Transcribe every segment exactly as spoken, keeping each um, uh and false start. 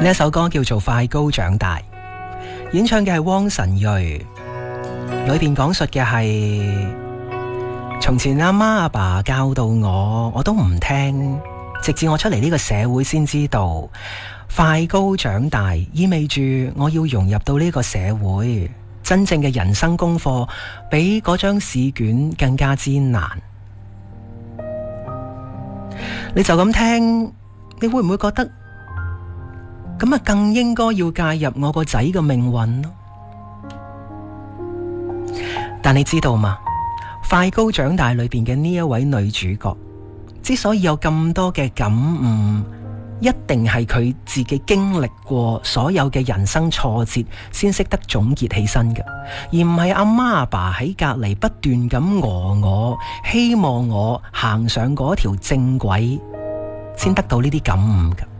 呢一首歌叫做《快高長大》，演唱嘅係汪晨睿，裏邊講述嘅係從前阿媽阿爸教導我，我都唔聽，直至我出嚟呢個社會先知道，快高長大意味住我要融入到呢個社會，真正嘅人生功課比嗰張試卷更加之難。你就咁聽，你會唔會覺得咁啊更應該要介入我個仔嘅命運咯？但你知道嘛？快高長大裏邊嘅呢一位女主角，之所以有咁多嘅感悟，一定係佢自己經歷過所有嘅人生挫折，先識得總結起身嘅，而唔係阿媽阿爸喺隔籬不斷咁餓我，希望我行上嗰條正軌，先得到呢啲感悟嘅。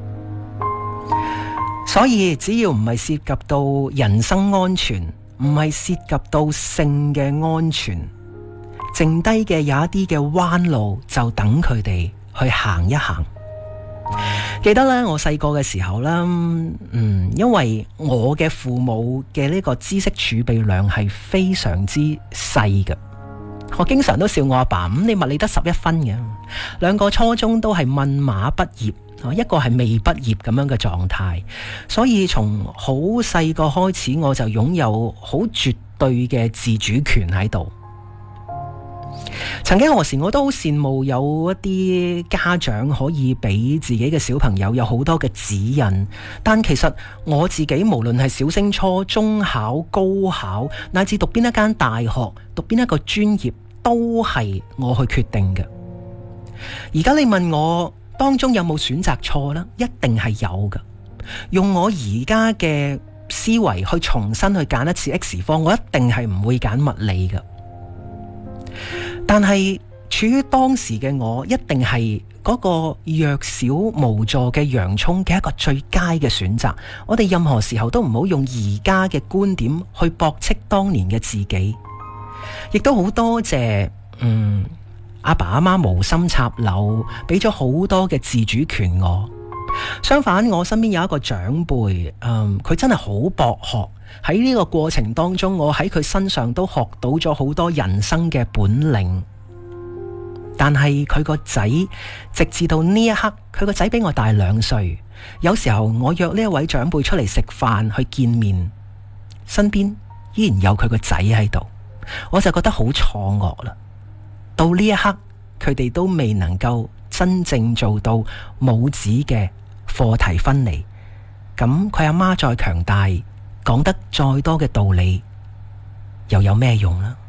所以只要唔係涉及到人身安全，唔係涉及到性嘅安全，剩低嘅有一啲嘅彎路，就等佢哋去行一行。記得咧，我細個嘅時候咧，嗯，因為我嘅父母嘅呢個知識儲備量係非常之細嘅，我經常都笑我阿爸，咁、嗯、你物理得十一分嘅，兩個初中都係問馬畢業，一個係未畢業咁樣嘅狀態，所以從好細個開始，我就擁有好絕對嘅自主權喺度。曾經何時我都好羨慕有一啲家長可以俾自己嘅小朋友有好多嘅指引，但其實我自己無論係小升初、中考、高考，乃至讀邊一間大學、讀邊一個專業，都係我去決定嘅。而家你問我當中有冇選擇錯呢？一定係有嘅。用我而家嘅思維去重新去揀一次 X 科，我一定係唔會揀物理嘅。但係處於當時嘅我，一定係嗰個弱小無助嘅洋蔥嘅一個最佳嘅選擇。我哋任何時候都唔好用而家嘅觀點去駁斥當年嘅自己。亦都好多謝嗯阿爸阿媽無心插柳，俾咗好多嘅自主權我。相反，我身邊有一個長輩，嗯，佢真係好博學。喺呢個過程當中，我喺佢身上都學到咗好多人生嘅本領。但係佢個仔，直至到呢一刻，佢個仔比我大兩歲。有時候我約呢一位長輩出嚟食飯去見面，身邊依然有佢個仔喺度，我就覺得好錯愕啦。到呢一刻，佢哋都未能夠真正做到母子嘅課題分離。咁佢阿媽再強大，講得再多嘅道理，又有咩用呢？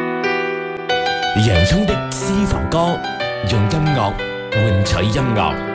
洋蔥的私房歌，用音樂換取音樂。